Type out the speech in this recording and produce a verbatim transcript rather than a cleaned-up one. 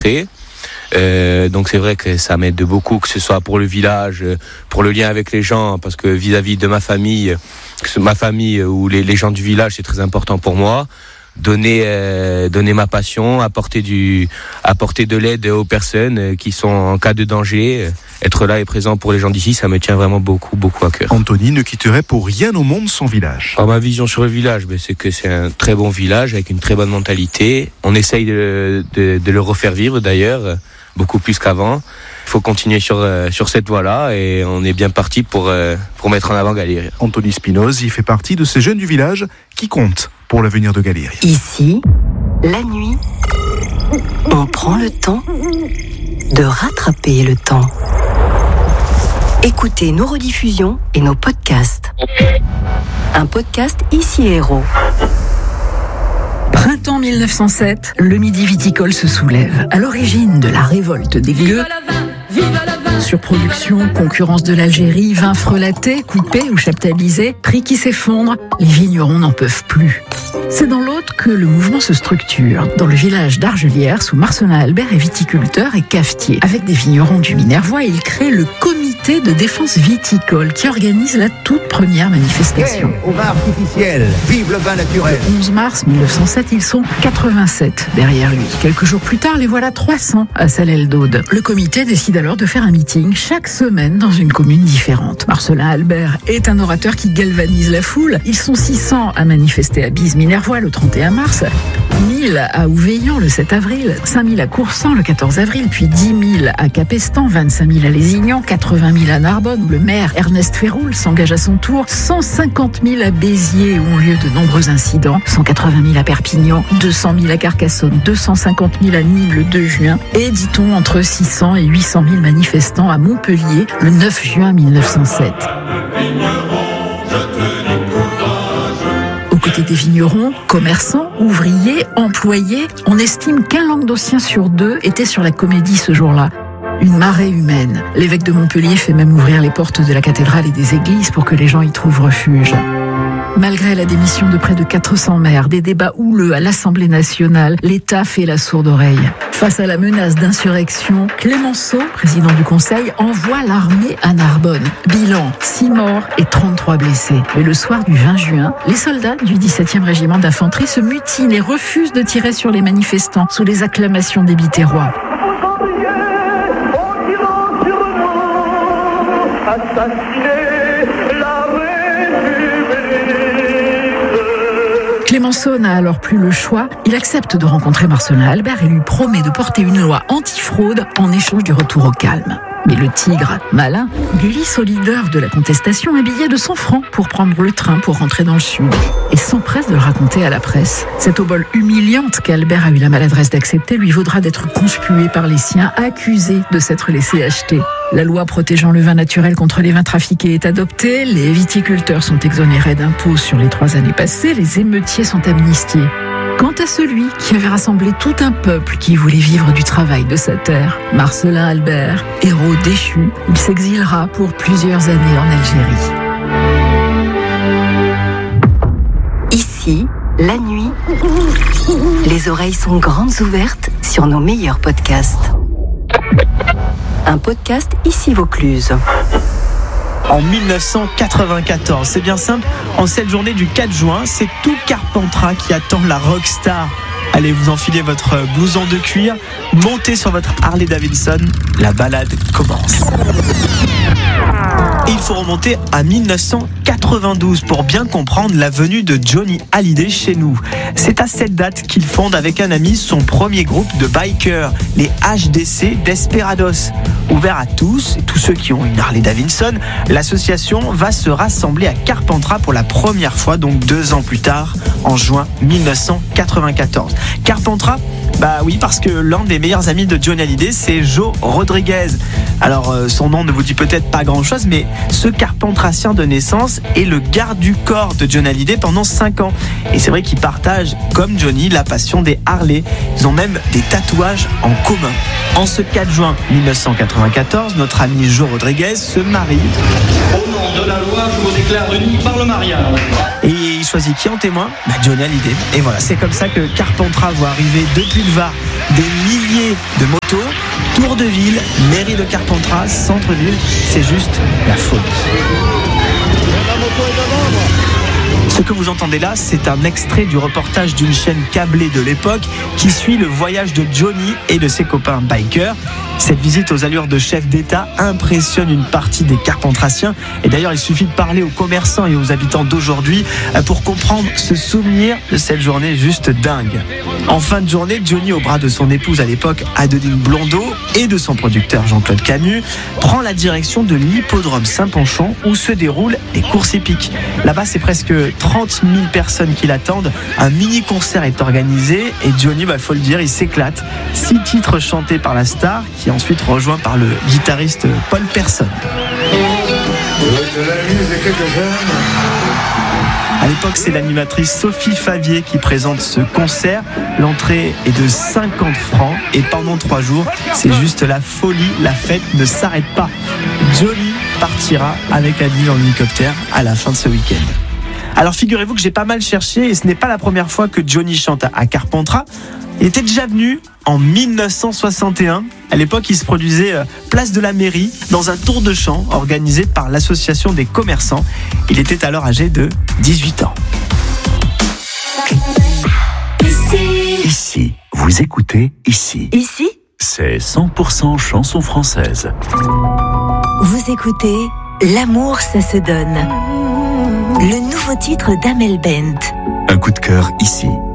Euh, donc c'est vrai que ça m'aide beaucoup, que ce soit pour le village, pour le lien avec les gens, parce que vis-à-vis de ma famille, que ce, ma famille ou les, les gens du village, c'est très important pour moi. Donner, euh, donner ma passion, apporter du, apporter de l'aide aux personnes qui sont en cas de danger, être là et présent pour les gens d'ici, ça me tient vraiment beaucoup, beaucoup à cœur. Anthony ne quitterait pour rien au monde son village. Alors ma vision sur le village, ben, c'est que c'est un très bon village avec une très bonne mentalité. On essaye de, de, de le refaire vivre d'ailleurs, beaucoup plus qu'avant. Il faut continuer sur, euh, sur cette voie-là et on est bien parti pour, euh, pour mettre en avant Galéria. Anthony Spinoz, il fait partie de ces jeunes du village qui comptent pour l'avenir de Galéria. Ici, la nuit, on prend le temps de rattraper le temps. Écoutez nos rediffusions et nos podcasts. Un podcast Ici Héros. Printemps mille neuf cent sept, le Midi viticole se soulève. À l'origine de la révolte des gueux, surproduction, concurrence de l'Algérie, vins frelatés, coupés ou chaptalisés, prix qui s'effondrent, les vignerons n'en peuvent plus. C'est dans l'Aude que le mouvement se structure. Dans le village d'Argelières, où Marcelin Albert est viticulteur et cavetier. Avec des vignerons du Minervois, il crée le comité de défense viticole qui organise la toute première manifestation. Hey, au vin artificiel, vive le vin naturel. Le onze mars mille neuf cent sept, ils sont quatre-vingt-sept derrière lui. Quelques jours plus tard, les voilà trois cents à Salelles-d'Aude. Le comité décide alors de faire un meeting chaque semaine dans une commune différente. Marcelin Albert est un orateur qui galvanise la foule. Ils sont six cents à manifester à Bise-Minervois le trente et un mars, mille à Ouveillan le sept avril, cinq mille à Coursan le quatorze avril, puis dix mille à Capestan, vingt-cinq mille à Lézignan, quatre-vingt mille à Narbonne, où le maire Ernest Féroul s'engage à son tour, cent cinquante mille à Béziers, où ont lieu de nombreux incidents, cent quatre-vingt mille à Perpignan, deux cent mille à Carcassonne, deux cent cinquante mille à Nîmes le deux juin, et dit-on entre six cents et huit cent mille manifestants à Montpellier le neuf juin mille neuf cent sept. Aux côtés des vignerons, commerçants, ouvriers, employés, on estime qu'un Languedocien sur deux était sur la comédie ce jour-là. Une marée humaine. L'évêque de Montpellier fait même ouvrir les portes de la cathédrale et des églises pour que les gens y trouvent refuge. Malgré la démission de près de quatre cents maires, des débats houleux à l'Assemblée nationale, l'État fait la sourde oreille. Face à la menace d'insurrection, Clémenceau, président du Conseil, envoie l'armée à Narbonne. Bilan, six morts et trente-trois blessés. Mais le soir du vingt juin, les soldats du dix-septième régiment d'infanterie se mutinent et refusent de tirer sur les manifestants sous les acclamations des Biterrois. Clémenceau n'a alors plus le choix. Il accepte de rencontrer Marcelin Albert et lui promet de porter une loi anti-fraude en échange du retour au calme. Mais le tigre, malin, glisse au leader de la contestation un billet de cent francs pour prendre le train pour rentrer dans le sud. Et s'empresse de le raconter à la presse. Cette obole humiliante qu'Albert a eu la maladresse d'accepter lui vaudra d'être conspué par les siens, accusé de s'être laissé acheter. La loi protégeant le vin naturel contre les vins trafiqués est adoptée, les viticulteurs sont exonérés d'impôts sur les trois années passées, les émeutiers sont amnistiés. Quant à celui qui avait rassemblé tout un peuple qui voulait vivre du travail de sa terre, Marcelin Albert, héros déchu, il s'exilera pour plusieurs années en Algérie. Ici, la nuit, les oreilles sont grandes ouvertes sur nos meilleurs podcasts. Un podcast Ici Vaucluse. En mille neuf cent quatre-vingt-quatorze, c'est bien simple, en cette journée du quatre juin, c'est tout Carpentras qui attend la rockstar. Allez, vous enfilez votre blouson de cuir, montez sur votre Harley Davidson, la balade commence. Et il faut remonter à mille neuf cent quatre-vingt-douze pour bien comprendre la venue de Johnny Hallyday chez nous. C'est à cette date qu'il fonde avec un ami son premier groupe de bikers, les H D C Desperados. Ouvert à tous, et tous ceux qui ont une Harley Davidson, l'association va se rassembler à Carpentras pour la première fois, donc deux ans plus tard, en juin mille neuf cent quatre-vingt-quatorze. Carpentras, bah oui, parce que l'un des meilleurs amis de Johnny Hallyday, c'est Joe Rodriguez. Alors, euh, son nom ne vous dit peut-être pas grand-chose, mais ce Carpentrasien de naissance est le garde du corps de Johnny Hallyday pendant cinq ans. Et c'est vrai qu'ils partagent, comme Johnny, la passion des Harley. Ils ont même des tatouages en commun. En ce quatre juin mille neuf cent quatre-vingt-quatorze, notre ami Joe Rodriguez se marie. Au nom de la loi, je vous déclare unis par le mariage. Et il choisit qui en témoin? Bah, Johnny Hallyday. Et voilà, c'est comme ça que Carpentras voit arriver depuis le Var des milliers de motos. Tour de ville, mairie de Carpentras, centre-ville, c'est juste la folie. Ce que vous entendez là, c'est un extrait du reportage d'une chaîne câblée de l'époque qui suit le voyage de Johnny et de ses copains bikers. Cette visite aux allures de chef d'État impressionne une partie des Carpentraciens. Et d'ailleurs, il suffit de parler aux commerçants et aux habitants d'aujourd'hui pour comprendre ce souvenir de cette journée juste dingue. En fin de journée, Johnny, au bras de son épouse à l'époque, Adeline Blondeau, et de son producteur Jean-Claude Camus, prend la direction de l'hippodrome Saint-Ponchon où se déroulent les courses hippiques. Là-bas, c'est presque trente mille personnes qui l'attendent. Un mini-concert est organisé et Johnny, bah, faut le dire, il s'éclate. Six titres chantés par la star qui est ensuite rejoint par le guitariste Paul Persson. À l'époque, c'est l'animatrice Sophie Favier qui présente ce concert. L'entrée est de cinquante francs et pendant trois jours, c'est juste la folie. La fête ne s'arrête pas. Johnny partira avec Adeline en hélicoptère à la fin de ce week-end. Alors figurez-vous que j'ai pas mal cherché et ce n'est pas la première fois que Johnny chante à Carpentras. Il était déjà venu en mille neuf cent soixante et un. À l'époque, il se produisait place de la mairie dans un tour de chant organisé par l'association des commerçants. Il était alors âgé de dix-huit ans. Ici. Ici. Vous écoutez Ici. Ici, C'est cent pour cent chanson française. vous écoutez L'amour, ça se donne. Le nouveau titre d'Amel Bent. Un coup de cœur ici.